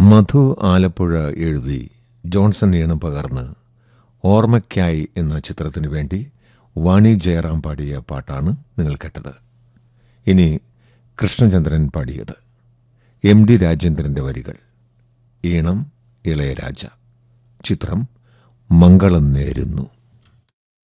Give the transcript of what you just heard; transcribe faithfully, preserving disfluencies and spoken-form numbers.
മധു ആലപ്പുഴ എഴുതി ജോൺസൺ ഈണം പകർന്ന് ഓർമ്മയ്ക്കായി എന്ന ചിത്രത്തിനു വേണ്ടി വാണി ജയറാം പാടിയ പാട്ടാണ് നിങ്ങൾ കേട്ടത്. ഇനി കൃഷ്ണചന്ദ്രൻ പാടിയത്. എം ഡി രാജേന്ദ്രന്റെ വരികൾ, ഈണം ഇളയരാജ. ചിത്രം മംഗളം നേരുന്നു.